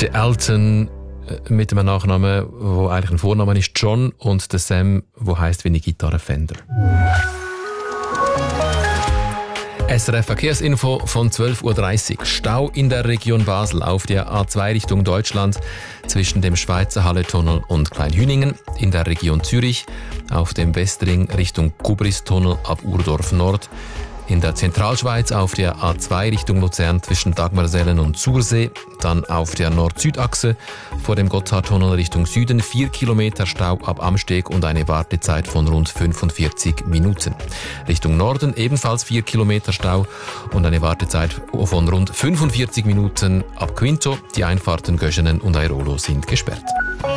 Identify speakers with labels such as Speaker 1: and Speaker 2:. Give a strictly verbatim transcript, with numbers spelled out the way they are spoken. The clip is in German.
Speaker 1: der Elton mit einem Nachnamen, der eigentlich ein Vorname ist, John, und der Sam, der heisst wie eine Gitarre Fender. S R F Verkehrsinfo von zwölf Uhr dreißig. Stau in der Region Basel auf der A zwei Richtung Deutschland zwischen dem Schweizer Halletunnel und Kleinhüningen. In der Region Zürich auf dem Westring Richtung Kubristunnel ab Urdorf Nord. In der Zentralschweiz auf der A zwei Richtung Luzern zwischen Dagmarsellen und Zursee. Dann auf der Nord-Süd-Achse vor dem Gotthardtunnel Richtung Süden vier Kilometer Stau ab Amsteg und eine Wartezeit von rund fünfundvierzig Minuten. Richtung Norden ebenfalls vier Kilometer Stau und eine Wartezeit von rund fünfundvierzig Minuten ab Quinto. Die Einfahrten Göschenen und Airolo sind gesperrt.